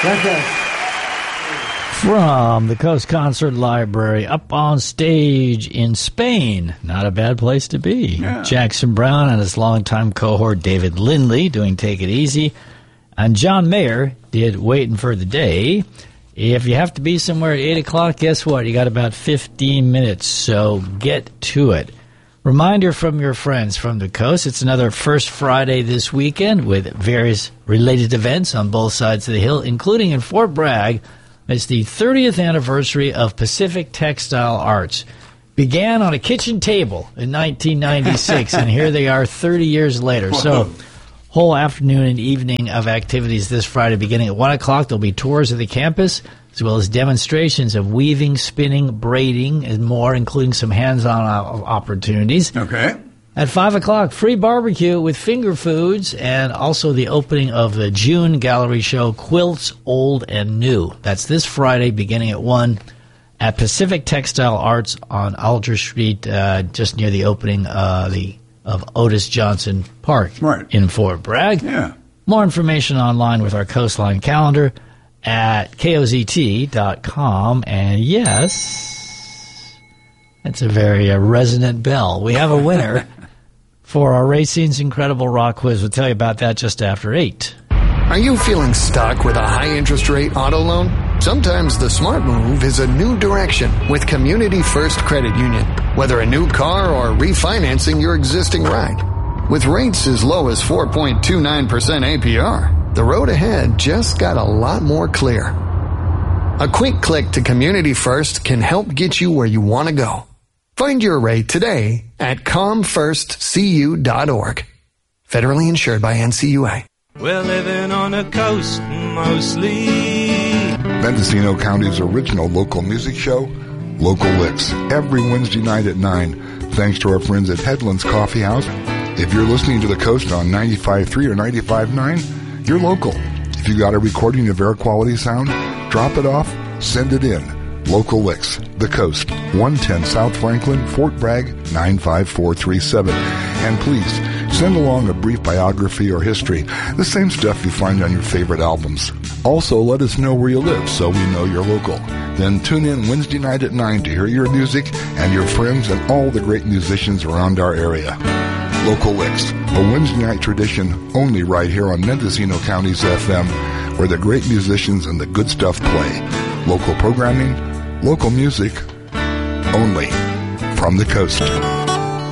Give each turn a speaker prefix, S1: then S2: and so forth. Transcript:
S1: From the Coast Concert Library, up on stage in Spain. Not a bad place to be. Yeah. Jackson Browne and his longtime cohort David Lindley doing Take It Easy. And John Mayer did Waiting for the Day. If you have to be somewhere at 8 o'clock, guess what? You got about 15 minutes, so get to it. Reminder from your friends from the coast, it's another First Friday this weekend with various related events on both sides of the hill, including in Fort Bragg. It's the 30th anniversary of Pacific Textile Arts. Began on a kitchen table in 1996, and here they are 30 years later. Whoa. So, whole afternoon and evening of activities this Friday. Beginning at 1 o'clock, there'll be tours of the campus, as well as demonstrations of weaving, spinning, braiding, and more, including some hands-on opportunities.
S2: Okay.
S1: At 5 o'clock, free barbecue with finger foods, and also the opening of the June gallery show, Quilts Old and New. That's this Friday, beginning at 1 at Pacific Textile Arts on Alger Street, just near the opening of Otis Johnson Park in Fort Bragg.
S2: Yeah.
S1: More information online with our Coastline calendar at kozt.com. And yes, that's a very resonant bell. We have a winner for our Racine's Incredible Rock Quiz. We'll tell you about that just after 8.
S3: Are you feeling stuck with a high interest rate auto loan? Sometimes the smart move is a new direction with Community First Credit Union. Whether a new car or refinancing your existing ride. With rates as low as 4.29% APR, the road ahead just got a lot more clear. A quick click to Community First can help get you where you want to go. Find your rate today at comfirstcu.org. Federally insured by NCUA.
S4: We're living on the coast mostly.
S5: Mendocino County's original local music show, Local Licks, every Wednesday night at 9, thanks to our friends at Headlands Coffee House. If you're listening to the coast on 95.3 or 95.9, you're local. If you got a recording of air quality sound, drop it off, send it in. Local Licks, the coast, 110 South Franklin, Fort Bragg, 95437. And please, send along a brief biography or history, the same stuff you find on your favorite albums. Also, let us know where you live so we know you're local. Then tune in Wednesday night at 9 to hear your music and your friends and all the great musicians around our area. Local Licks, a Wednesday night tradition only right here on Mendocino County's FM, where the great musicians and the good stuff play. Local programming, local music, only from the coast.